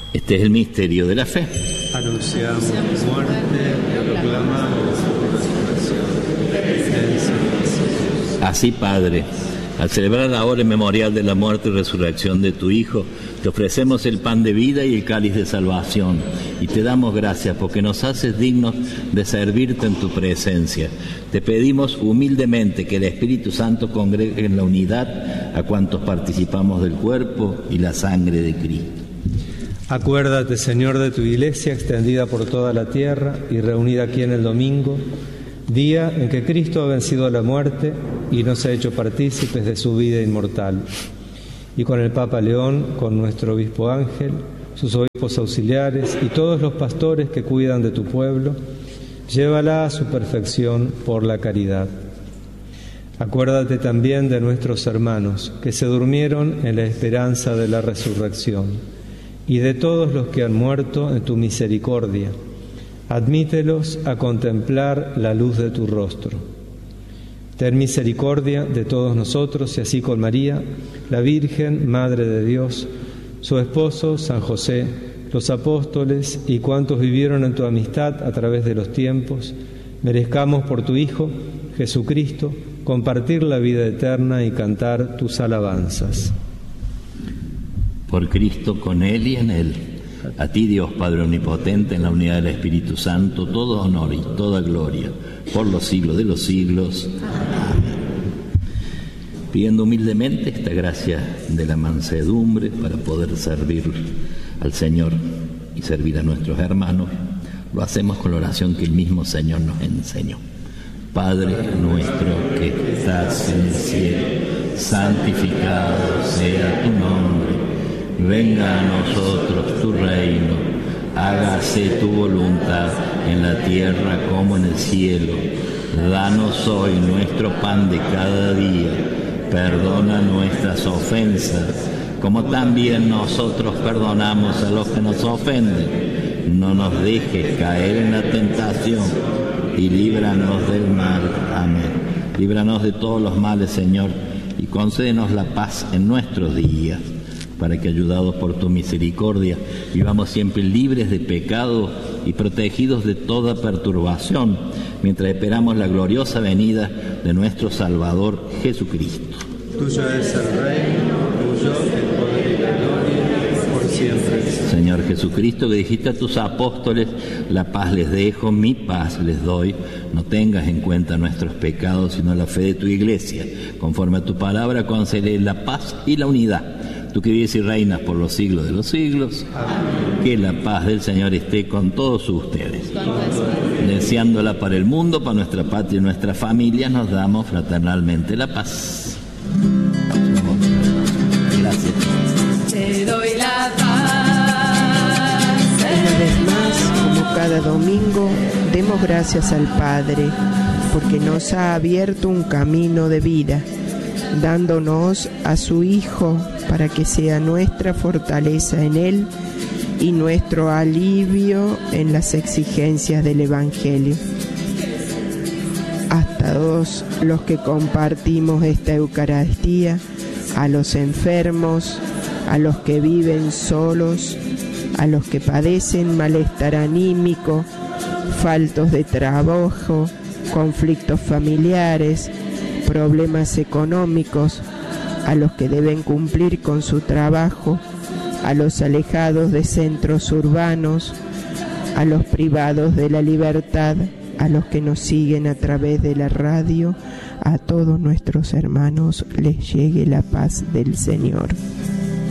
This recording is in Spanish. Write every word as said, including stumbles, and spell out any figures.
Este es el misterio de la fe. Anunciamos tu muerte y proclamamos tu resurrección. Así, Padre, al celebrar ahora el memorial de la muerte y resurrección de tu Hijo, te ofrecemos el pan de vida y el cáliz de salvación, y te damos gracias porque nos haces dignos de servirte en tu presencia. Te pedimos humildemente que el Espíritu Santo congregue en la unidad a cuantos participamos del cuerpo y la sangre de Cristo. Acuérdate, Señor, de tu Iglesia extendida por toda la tierra y reunida aquí en el domingo, día en que Cristo ha vencido a la muerte y nos ha hecho partícipes de su vida inmortal. Y con el Papa León, con nuestro obispo Ángel, sus obispos auxiliares y todos los pastores que cuidan de tu pueblo, llévala a su perfección por la caridad. Acuérdate también de nuestros hermanos que se durmieron en la esperanza de la resurrección, y de todos los que han muerto en tu misericordia. Admítelos a contemplar la luz de tu rostro. Ten misericordia de todos nosotros, y así con María, la Virgen, Madre de Dios, su esposo, San José, los apóstoles y cuantos vivieron en tu amistad a través de los tiempos, merezcamos por tu Hijo, Jesucristo, compartir la vida eterna y cantar tus alabanzas. Por Cristo, con Él y en Él, a ti, Dios Padre Omnipotente, en la unidad del Espíritu Santo, todo honor y toda gloria, por los siglos de los siglos. Amén. Pidiendo humildemente esta gracia de la mansedumbre para poder servir al Señor y servir a nuestros hermanos, lo hacemos con la oración que el mismo Señor nos enseñó. Padre nuestro que estás en el cielo, santificado sea tu nombre. Venga a nosotros tu reino, hágase tu voluntad en la tierra como en el cielo. Danos hoy nuestro pan de cada día, perdona nuestras ofensas, como también nosotros perdonamos a los que nos ofenden. No nos dejes caer en la tentación y líbranos del mal. Amén. Líbranos de todos los males, Señor, y concédenos la paz en nuestros días, para que, ayudados por tu misericordia, vivamos siempre libres de pecado y protegidos de toda perturbación, mientras esperamos la gloriosa venida de nuestro Salvador Jesucristo. Tuyo es el reino, tuyo el poder y la gloria, por siempre. Señor Jesucristo, que dijiste a tus apóstoles, la paz les dejo, mi paz les doy, no tengas en cuenta nuestros pecados, sino la fe de tu Iglesia. Conforme a tu palabra, concede la paz y la unidad. Tú que vives y reinas por los siglos de los siglos. Amén. Que la paz del Señor esté con todos ustedes. Deseándola para el mundo, para nuestra patria y nuestra familia, nos damos fraternalmente la paz. Gracias. Te doy la paz. Una vez más, como cada domingo, demos gracias al Padre, porque nos ha abierto un camino de vida, dándonos a su Hijo para que sea nuestra fortaleza en Él y nuestro alivio en las exigencias del Evangelio. Hasta todos los que compartimos esta Eucaristía, a los enfermos, a los que viven solos, a los que padecen malestar anímico, faltos de trabajo, conflictos familiares, problemas económicos, a los que deben cumplir con su trabajo, a los alejados de centros urbanos, a los privados de la libertad, a los que nos siguen a través de la radio, a todos nuestros hermanos les llegue la paz del Señor.